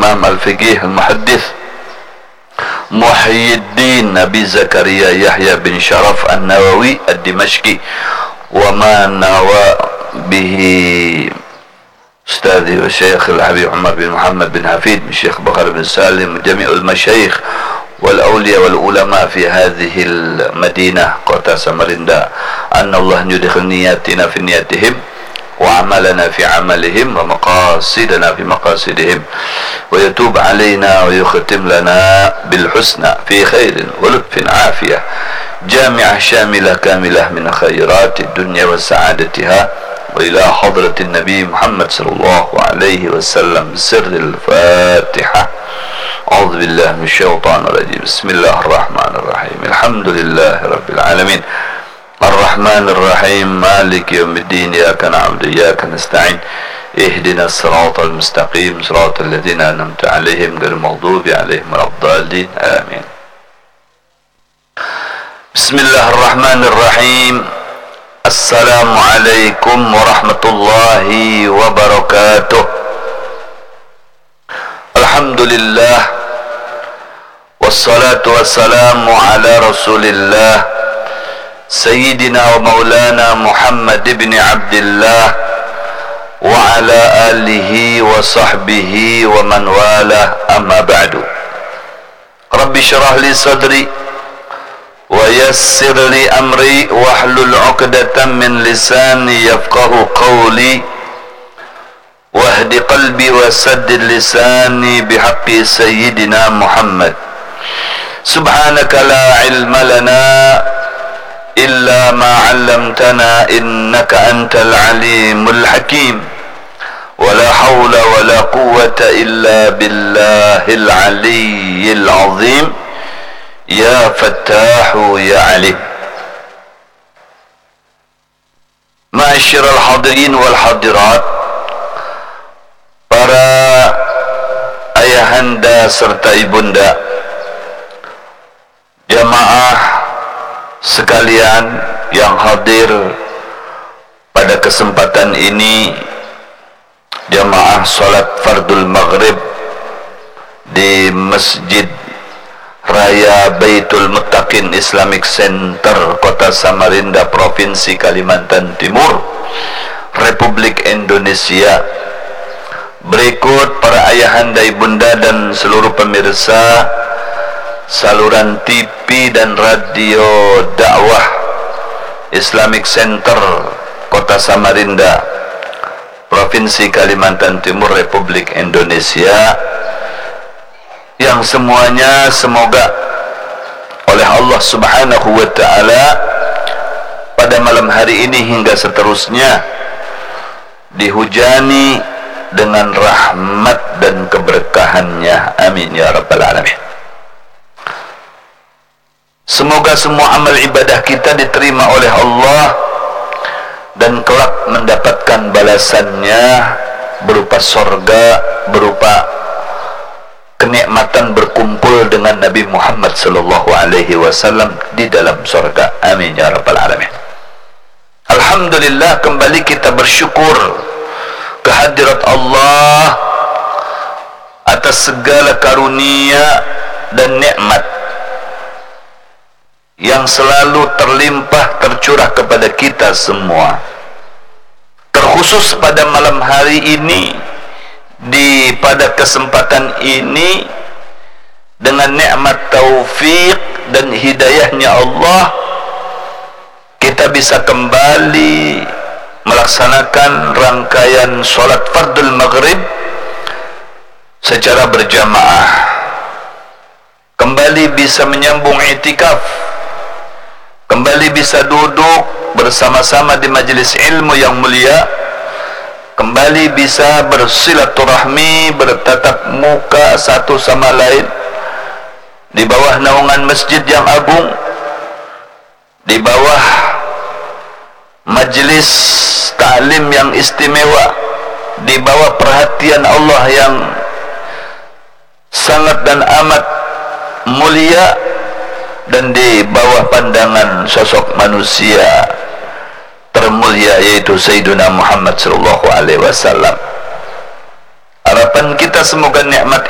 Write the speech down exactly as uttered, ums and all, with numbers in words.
Al-Imam Al-Fiqih Al-Muhaddith Muhyiddin Nabi Zakaria Yahya bin Sharaf An-Nawawi Ad-Dimashqi wa ma nawa bihi Ustadhi wa Syekh Al-Habib Umar bin Muhammad bin Hafid Syekh Bakar bin Salim Jami'ul Masyayikh wal awliya wal ulama fi hadhihi al-Madinah kota Samarinda anna Allah yudkhil niyatina fi niyatihim وعملنا في عملهم ومقاصدنا في مقاصدهم ويتوب علينا ويختم لنا بالحسنى في خير ولطف عافية جامعة شاملة كاملة من خيرات الدنيا وسعادتها وإلى حضرة النبي محمد صلى الله عليه وسلم سر الفاتحة. أعوذ بالله من الشيطان الرجيم. بسم الله الرحمن الرحيم. الحمد لله رب العالمين الرحمن الرحيم مالك يوم الدين إياك نعبد وإياك نستعين اهدنا الصراط المستقيم صراط الذين أنعمت عليهم غير المغضوب عليهم ولا الضالين آمين. بسم الله الرحمن الرحيم. السلام عليكم ورحمة الله وبركاته. الحمد لله والصلاة والسلام على رسول الله سيدنا ومولانا محمد بن عبد الله وعلى آله وصحبه ومن والاه أما بعد. رب اشرح لي صدري ويسر لي أمري واحلل عقدة من لساني يفقه قولي واهد قلبي وسدد لساني بحق سيدنا محمد. سبحانك لا علم لنا إلا ما علمتنا إنك أنت العليم الحكيم ولا حول ولا قوة إلا بالله العلي العظيم يا فتاح يا عليم. معاشر الحاضرين والحاضرات, para ayahanda serta ibunda, jamaah sekalian yang hadir pada kesempatan ini, jamaah salat fardul maghrib di Masjid Raya Baitul Muttaqin Islamic Center Kota Samarinda, Provinsi Kalimantan Timur, Republik Indonesia. Berikut para ayahanda, ibunda dan seluruh pemirsa saluran T V dan radio dakwah Islamic Center Kota Samarinda, Provinsi Kalimantan Timur, Republik Indonesia, yang semuanya semoga oleh Allah Subhanahu wa ta'ala pada malam hari ini hingga seterusnya dihujani dengan rahmat dan keberkahannya. Amin ya rabbal alamin. Semoga semua amal ibadah kita diterima oleh Allah dan kelak mendapatkan balasannya berupa sorga, berupa kenikmatan berkumpul dengan Nabi Muhammad sallallahu alaihi wasallam di dalam sorga. Amin ya rabbal alamin. Alhamdulillah, kembali kita bersyukur kehadirat Allah atas segala karunia dan nikmat yang selalu terlimpah tercurah kepada kita semua, terkhusus pada malam hari ini, di pada kesempatan ini, dengan nikmat taufik dan hidayahnya Allah, kita bisa kembali melaksanakan rangkaian solat fardul maghrib secara berjamaah, kembali bisa menyambung i'tikaf, kembali bisa duduk bersama-sama di majelis ilmu yang mulia, kembali bisa bersilaturahmi, bertatap muka satu sama lain di bawah naungan masjid yang agung, di bawah majelis ta'lim yang istimewa, di bawah perhatian Allah yang sangat dan amat mulia, dan di bawah pandangan sosok manusia termulia yaitu Sayyiduna Muhammad sallallahu alaihi wasallam. Harapan kita semoga nikmat